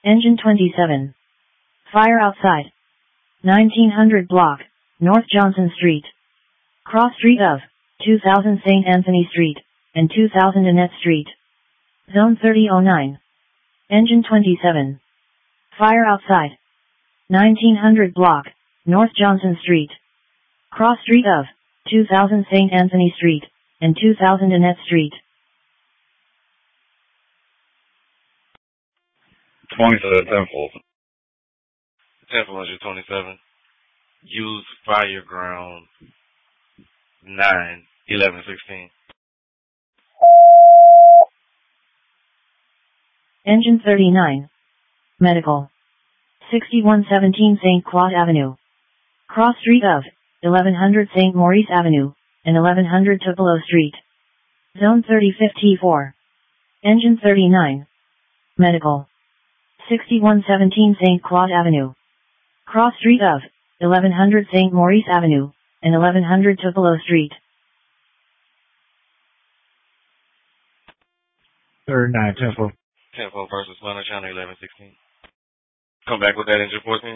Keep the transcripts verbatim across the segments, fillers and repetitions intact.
Engine twenty-seven. Fire outside. nineteen hundred block, North Johnson Street. Cross street of two thousand Saint Anthony Street, and two thousand Annette Street. Zone thirty oh nine. Engine twenty-seven. Fire outside. nineteen hundred block, North Johnson Street. Cross street of two thousand Saint Anthony Street, and two thousand Annette Street. twenty-seven Temple. Temple one twenty-seven. Use fire ground nine eleven sixteen. Engine thirty-nine. Medical. sixty-one seventeen Saint Claude Avenue. Cross street of eleven hundred Saint Maurice Avenue, and eleven hundred Tupelo Street. Zone thirty fifty-four. Engine thirty-nine. Medical. sixty-one seventeen Saint Claude Avenue. Cross street of eleven hundred Saint Maurice Avenue, and eleven hundred Tupelo Street. thirty-nine Temple. Temple versus Atlanta Channel eleven sixteen. Come back with that engine fourteen.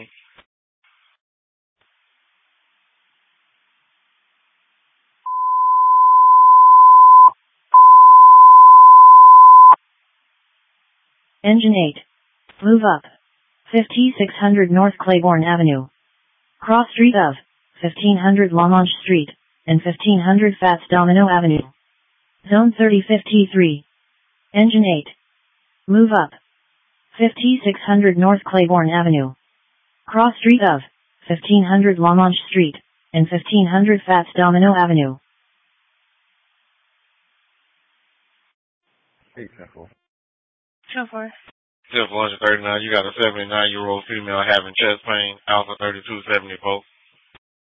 Engine eight. Move up. fifty-six hundred North Claiborne Avenue. Cross street of fifteen hundred Lamonge Street, and fifteen hundred Fats Domino Avenue. Zone thirty fifty-three. Engine eight. Move up. fifty-six hundred North Claiborne Avenue. Cross street of fifteen hundred Lamonge Street, and fifteen hundred Fats Domino Avenue. eight Temple. Chauffeur. Temple one thirty-nine. You got a seventy-nine year old female having chest pain. Alpha thirty-two seventy-four.